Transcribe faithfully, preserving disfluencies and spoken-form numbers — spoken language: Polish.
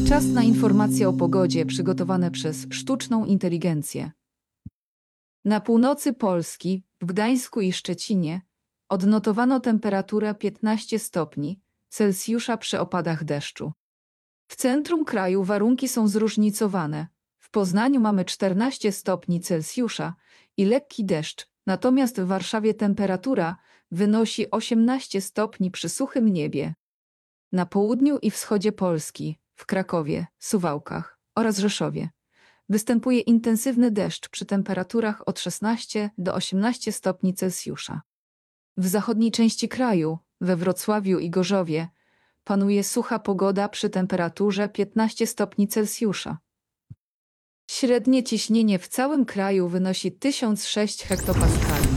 Czas na informacje o pogodzie przygotowane przez sztuczną inteligencję. Na północy Polski, w Gdańsku i Szczecinie, odnotowano temperaturę piętnaście stopni Celsjusza przy opadach deszczu. W centrum kraju warunki są zróżnicowane. W Poznaniu mamy czternaście stopni Celsjusza i lekki deszcz, natomiast w Warszawie temperatura wynosi osiemnaście stopni przy suchym niebie. Na południu i wschodzie Polski, w Krakowie, Suwałkach oraz Rzeszowie, występuje intensywny deszcz przy temperaturach od szesnastu do osiemnastu stopni Celsjusza. W zachodniej części kraju, we Wrocławiu i Gorzowie, panuje sucha pogoda przy temperaturze piętnaście stopni Celsjusza. Średnie ciśnienie w całym kraju wynosi tysiąc sześć hektopaskali.